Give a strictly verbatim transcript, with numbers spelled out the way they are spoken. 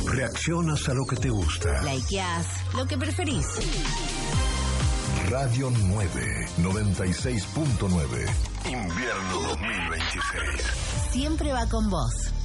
Reaccionas a lo que te gusta. Likeás lo que preferís. Radio nueve, noventa y seis punto nueve. Invierno dos mil veintiséis. Siempre va con vos.